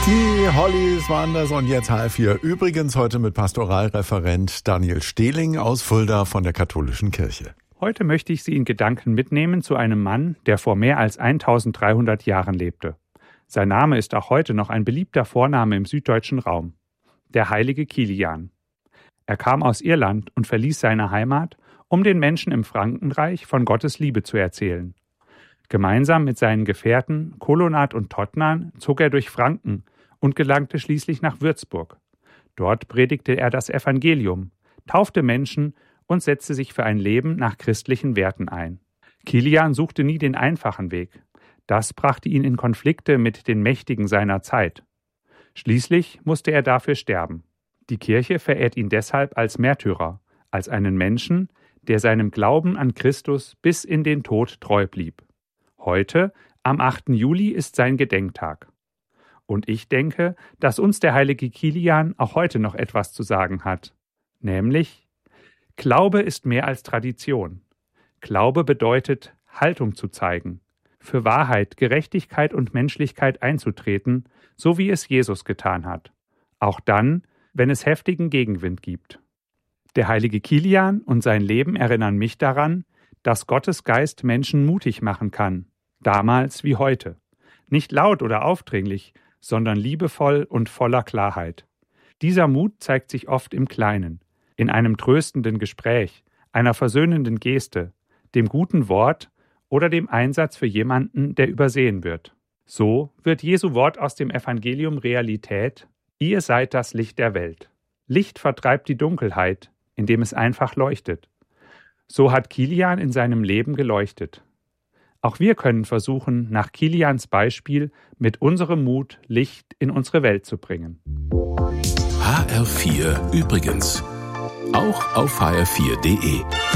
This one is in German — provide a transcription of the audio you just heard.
Die Hollys waren das und jetzt HR4. Übrigens heute mit Pastoralreferent Daniel Stehling aus Fulda von der Katholischen Kirche. Heute möchte ich Sie in Gedanken mitnehmen zu einem Mann, der vor mehr als 1300 Jahren lebte. Sein Name ist auch heute noch ein beliebter Vorname im süddeutschen Raum. Der heilige Kilian. Er kam aus Irland und verließ seine Heimat, um den Menschen im Frankenreich von Gottes Liebe zu erzählen. Gemeinsam mit seinen Gefährten Colonat und Tottnan zog er durch Franken und gelangte schließlich nach Würzburg. Dort predigte er das Evangelium, taufte Menschen und setzte sich für ein Leben nach christlichen Werten ein. Kilian suchte nie den einfachen Weg. Das brachte ihn in Konflikte mit den Mächtigen seiner Zeit. Schließlich musste er dafür sterben. Die Kirche verehrt ihn deshalb als Märtyrer, als einen Menschen, der seinem Glauben an Christus bis in den Tod treu blieb. Heute, am 8. Juli, ist sein Gedenktag. Und ich denke, dass uns der heilige Kilian auch heute noch etwas zu sagen hat. Nämlich, Glaube ist mehr als Tradition. Glaube bedeutet, Haltung zu zeigen, für Wahrheit, Gerechtigkeit und Menschlichkeit einzutreten, so wie es Jesus getan hat. Auch dann, wenn es heftigen Gegenwind gibt. Der heilige Kilian und sein Leben erinnern mich daran, dass Gottes Geist Menschen mutig machen kann, damals wie heute. Nicht laut oder aufdringlich, sondern liebevoll und voller Klarheit. Dieser Mut zeigt sich oft im Kleinen, in einem tröstenden Gespräch, einer versöhnenden Geste, dem guten Wort oder dem Einsatz für jemanden, der übersehen wird. So wird Jesu Wort aus dem Evangelium Realität: Ihr seid das Licht der Welt. Licht vertreibt die Dunkelheit, indem es einfach leuchtet. So hat Kilian in seinem Leben geleuchtet. Auch wir können versuchen, nach Kilians Beispiel mit unserem Mut Licht in unsere Welt zu bringen. HR4 übrigens. Auch auf hr4.de.